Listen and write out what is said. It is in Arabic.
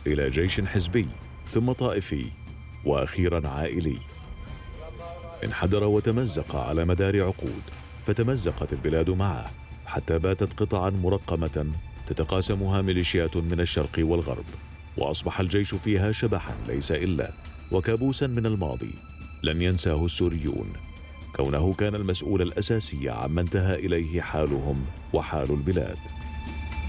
إلى جيش حزبي ثم طائفي وأخيرا عائلي. انحدر وتمزق على مدار عقود، فتمزقت البلاد معه حتى باتت قطعا مرقمة تتقاسمها ميليشيات من الشرق والغرب، وأصبح الجيش فيها شبحا ليس إلا وكابوسا من الماضي لن ينساه السوريون، كونه كان المسؤول الأساسي عما انتهى إليه حالهم وحال البلاد.